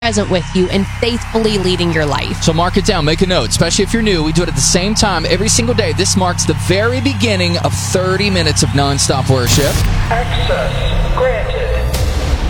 present with you and faithfully leading your life. So mark it down, make a note, especially if you're new. We do it at the same time every single day. This marks the very beginning of 30 minutes of nonstop worship. Access granted.